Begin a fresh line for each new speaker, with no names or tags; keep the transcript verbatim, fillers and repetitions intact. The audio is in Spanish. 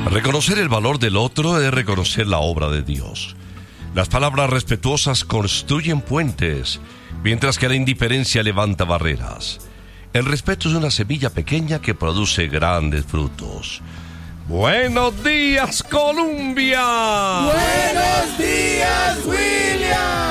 Reconocer el valor del otro es reconocer la obra de Dios. Las palabras respetuosas construyen puentes, mientras que la indiferencia levanta barreras. El respeto es una semilla pequeña que produce grandes frutos. ¡Buenos días, Colombia!
¡Buenos días, William!